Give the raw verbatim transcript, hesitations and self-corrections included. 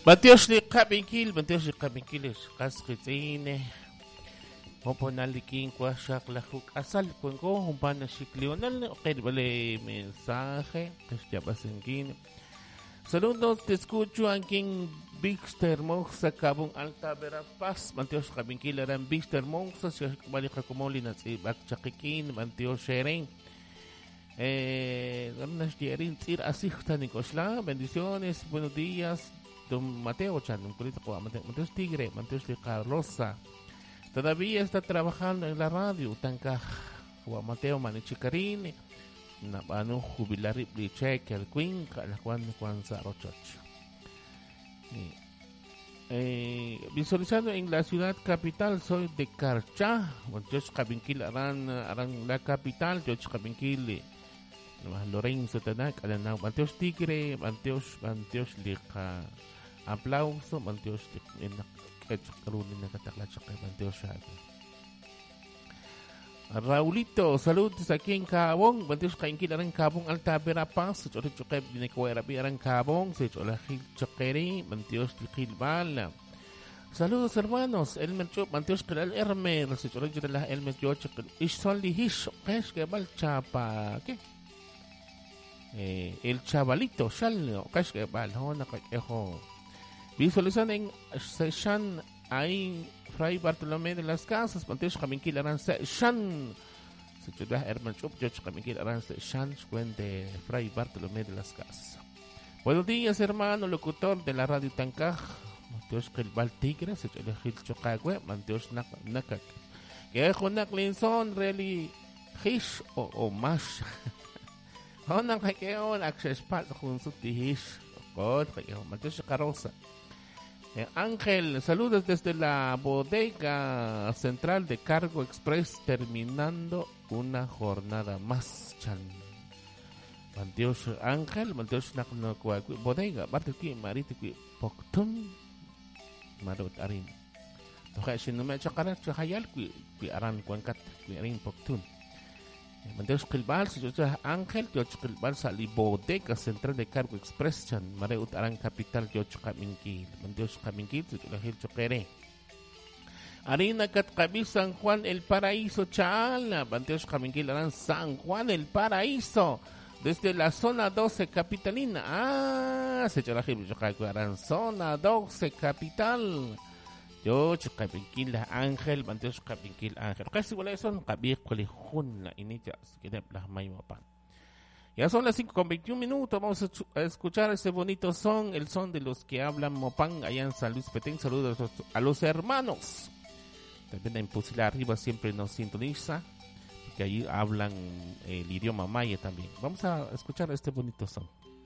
Matios li kabinkil, Matios li kabinkilis, kaskitine. Opo nalikin kwa siyak lahuk asal kung ko humpa na siklional okay vale mensaje que basengin. Saludos, te escucho aquí en Bixter Moxa Cabong Alta Verapaz. Matios kabinkil eran Bixter Moxa si balik kakumoli na si Bakchakikin, Matios Shering. Eh, ganas dierin tir asih tani kosla. Bendiciones, buenos días. Don Mateo Chan, un culito ko Mateos Tigre, Mateos de Carlosa. Todavía está trabajando en la radio, Tanka Juan Mateo Manichicarini, Nabano Jubilari Check, el Queen, la Juan Juan Sarochoch. Eh, visualizando en la ciudad capital, soy de Carcha, Dios Cabinquil, Aran, Aran, la capital, Dios Cabinquil, Lorenzo Tanak, Alanao, Mateos Tigre, Mateos, Mateos Lica, aplauso, Mateos Tigre. Raulito, saludos aquí en Cabong. Bantios kaingkil arang Cabong Alta Verapaz. Chola chokeb binikuwerabi arang Cabong. Se chola hil chokeri. Bantios tikilbal. Saludos hermanos. Elmer Chop. Bantios kilal Hermer. Se chola chola Elmer Chop. Ishol lihish. Kesh kebal chapa. ¿Qué? Eh, el chavalito. Shal. Kesh kebal. Ho nakakeho. Visualizan en Seshan hay Fray Bartolomé de las Casas, Manteos Caminquil Aran Seshan. Se chuda Herman Chup, George Caminquil Aran Seshan, de Fray Bartolomé de las Casas. Buenos días, hermano locutor de la radio Tancaj. Manteos Kilbal Tigre, se chuda Gil Chocagüe, Manteos Nakak. Que es una clinson, really hish o, o mash. Honang kakeon, access pat, junto tihish. God, Manteos Carosa. Eh, Ángel, saludos desde la bodega central de Cargo Express, terminando una jornada más. Chan. Mantios Ángel, Mantios Nakno bodega, Bartuki, Maritiki, Poktun, Marut Arin. Toka sinuma chakara chahayal ki ki aran kuangkat ki arin Poktun. Mantios Kilbal, Sujoja Ángel, George Kilbal sa bodega central de Cargo Express chan, Mareut Arang Capital, George Kamingkil, Mantios Kamingkil, Sujoja Hil Chokere. Arina Kat Kabi San Juan el Paraíso Chala, Mantios Kamingkil Arang San Juan el Paraíso, desde la zona doce capitalina. Ah, se chola Hil Chokere Arang zona doce capital. Yo chukabingkil Ángel, Mantios Kabingkil Ángel. Kasi wala son kabik kulihun na initas. Kinep lah may mapan. Ya son las cinco con veintiún minutos. Vamos a escuchar ese bonito son, el son de los que hablan Mopán allá en San Luis Petén. Saludos a los hermanos. También en Pusila arriba siempre nos sintoniza, porque allí hablan el idioma maya también. Vamos a escuchar este bonito son.